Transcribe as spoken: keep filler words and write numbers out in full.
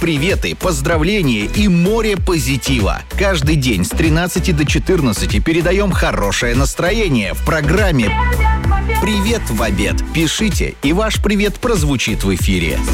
приветы, поздравления и море позитива. Каждый день с тринадцати до четырнадцати передаем хорошее настроение в программе «Привет в обед». Пишите, и ваш привет прозвучит в эфире.